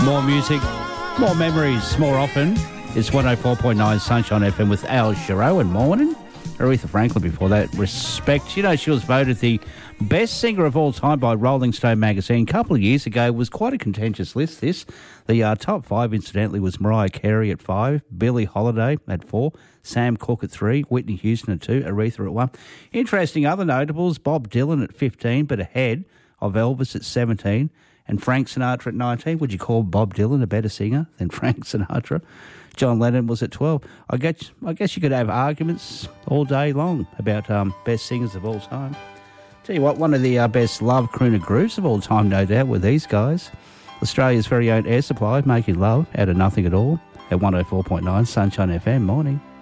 More music, more memories, more often. It's 104.9 Sunshine FM with Al Giro and Morning. Aretha Franklin before that. Respect. You know, she was voted the best singer of all time by Rolling Stone magazine a couple of years ago. It was quite a contentious list, this. The top five, incidentally, was Mariah Carey at 5, Billie Holiday at 4, Sam Cooke at 3, Whitney Houston at 2, Aretha at 1. Interesting other notables, Bob Dylan at 15, but ahead of Elvis at 17, and Frank Sinatra at 19. Would you call Bob Dylan a better singer than Frank Sinatra? John Lennon was at 12. I guess you could have arguments all day long about best singers of all time. Tell you what, one of the best love crooner groups of all time, no doubt, were these guys. Australia's very own Air Supply, Making Love out of nothing at all at 104.9 Sunshine FM. Morning.